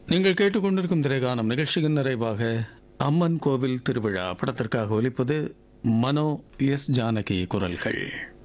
நீங்கள் கேட்டுக்கொண்டிருக்கும் திரைகானம் நிகழ்ச்சியின் நிறைவாக அம்மன் கோவில் திருவிழா படத்திற்காக ஒலிப்பது மனோ எஸ் ஜானகி குரல்கள்.